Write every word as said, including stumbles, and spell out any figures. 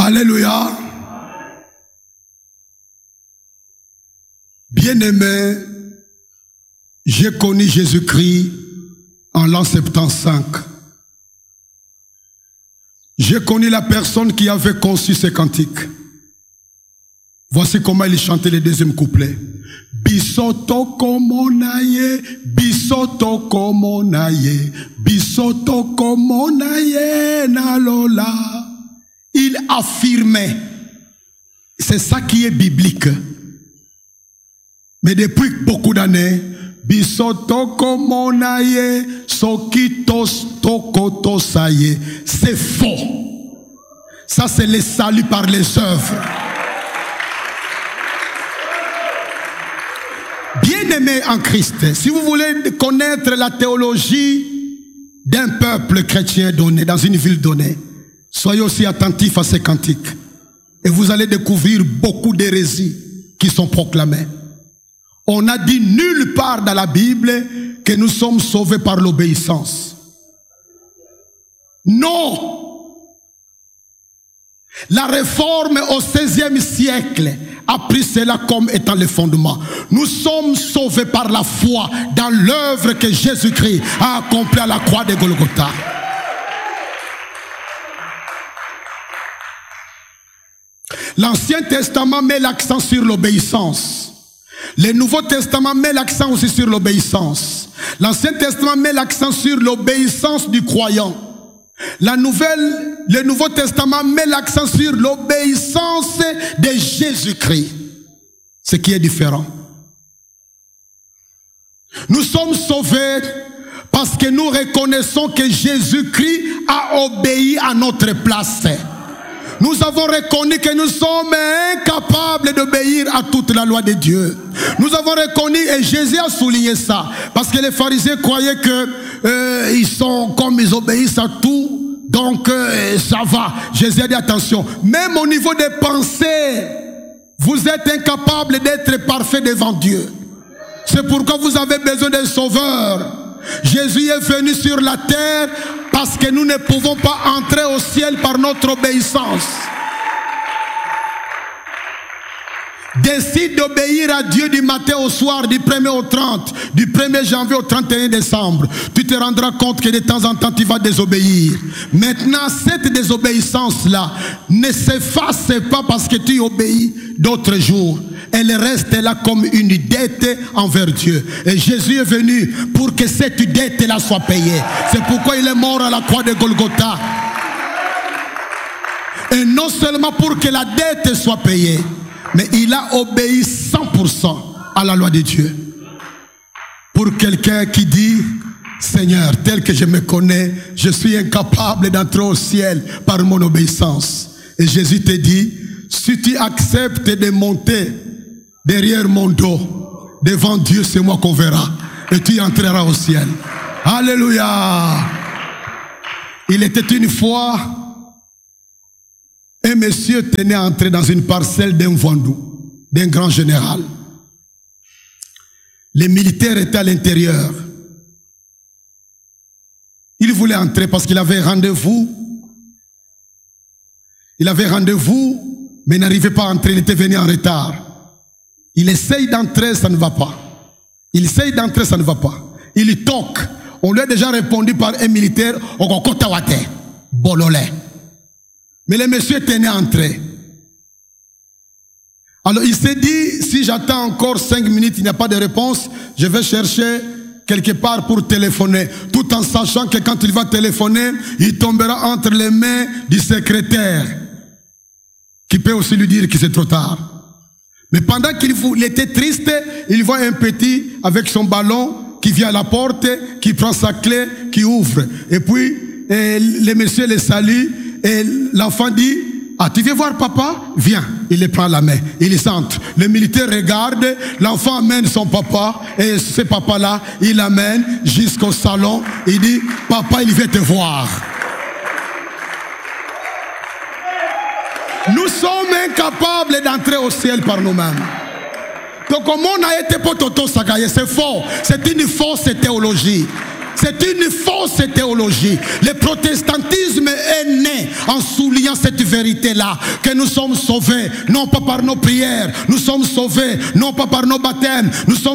Alléluia. Bien-aimé, j'ai connu Jésus-Christ en l'an soixante-quinze. J'ai connu la personne qui avait conçu ces cantiques. Voici comment il chantait le deuxième couplet. Bisoto komonaye, bisoto komonaye, bisoto komonaye nalola. Il affirmait. C'est ça qui est biblique. Mais depuis beaucoup d'années, bisoto komonaye, sokitos tokotosaye. C'est faux. Ça c'est le salut par les œuvres. Bien-aimés en Christ, si vous voulez connaître la théologie d'un peuple chrétien donné, dans une ville donnée, soyez aussi attentifs à ces cantiques. Et vous allez découvrir beaucoup d'hérésies qui sont proclamées. On a dit nulle part dans la Bible que nous sommes sauvés par l'obéissance. Non! La réforme au seizième siècle a pris cela comme étant le fondement. Nous sommes sauvés par la foi dans l'œuvre que Jésus-Christ a accomplie à la croix de Golgotha. L'Ancien Testament met l'accent sur l'obéissance. Le Nouveau Testament met l'accent aussi sur l'obéissance. L'Ancien Testament met l'accent sur l'obéissance du croyant. La nouvelle, le Nouveau Testament met l'accent sur l'obéissance de Jésus-Christ. Ce qui est différent. Nous sommes sauvés parce que nous reconnaissons que Jésus-Christ a obéi à notre place. Nous avons reconnu que nous sommes incapables d'obéir à toute la loi de Dieu. Nous avons reconnu, et Jésus a souligné ça, parce que les pharisiens croyaient que euh, ils sont comme ils obéissent à tout, donc euh, ça va. Jésus a dit attention, même au niveau des pensées, vous êtes incapables d'être parfaits devant Dieu. C'est pourquoi vous avez besoin d'un sauveur. Jésus est venu sur la terre parce que nous ne pouvons pas entrer au ciel par notre obéissance. Décide d'obéir à Dieu du matin au soir, du premier au trente, du premier janvier au trente et un décembre. Tu te rendras compte que de temps en temps tu vas désobéir. Maintenant, cette désobéissance-là ne s'efface pas parce que tu obéis d'autres jours. Elle reste là comme une dette envers Dieu. Et Jésus est venu pour que cette dette-là soit payée. C'est pourquoi il est mort à la croix de Golgotha. Et non seulement pour que la dette soit payée, mais il a obéi cent pour cent à la loi de Dieu. Pour quelqu'un qui dit, Seigneur, tel que je me connais, je suis incapable d'entrer au ciel par mon obéissance. Et Jésus te dit, si tu acceptes de monter derrière mon dos, devant Dieu, c'est moi qu'on verra. Et tu entreras au ciel. Alléluia. Il était une fois, un monsieur tenait à entrer dans une parcelle d'un vendou, d'un grand général. Les militaires étaient à l'intérieur. Il voulait entrer parce qu'il avait rendez-vous. Il avait rendez-vous, mais n'arrivait pas à entrer, il était venu en retard. Il essaye d'entrer, ça ne va pas. Il essaye d'entrer, ça ne va pas. Il toque. On lui a déjà répondu par un militaire, Okokotawate, Bololé. Mais le monsieur tenait à entrer. Alors il s'est dit, si j'attends encore cinq minutes, il n'y a pas de réponse, je vais chercher quelque part pour téléphoner. Tout en sachant que quand il va téléphoner, il tombera entre les mains du secrétaire, qui peut aussi lui dire que c'est trop tard. Mais pendant qu'il était triste, il voit un petit avec son ballon qui vient à la porte, qui prend sa clé, qui ouvre. Et puis, et le monsieur le salue, et l'enfant dit, ah, tu viens voir papa? Viens. Il le prend à la main. Il s'entre. Le militaire regarde, l'enfant amène son papa, et ce papa-là, il l'amène jusqu'au salon. Il dit, papa, il veut te voir. Nous sommes incapables d'entrer au ciel par nous-mêmes. Donc, comme on a été pototo sagaye, c'est faux. C'est une fausse théologie. C'est une fausse théologie. Le protestantisme est né en soulignant cette vérité-là, que nous sommes sauvés, non pas par nos prières, nous sommes sauvés, non pas par nos baptêmes, nous sommes